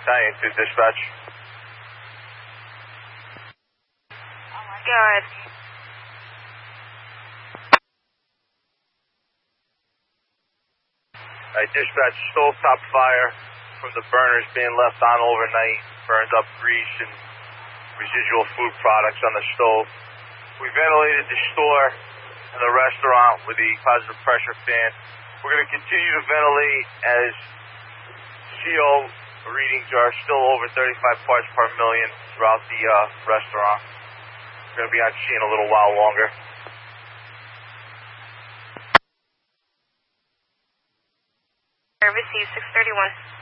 Battalion 2 dispatch. Go ahead. Dispatch, stovetop fire from the burners being left on overnight. Burned up grease and residual food products on the stove. We ventilated the store and the restaurant with the positive pressure fan. We're going to continue to ventilate as CO readings are still over 35 parts per million throughout the restaurant. We're going to be on scene a little while longer. Received 631.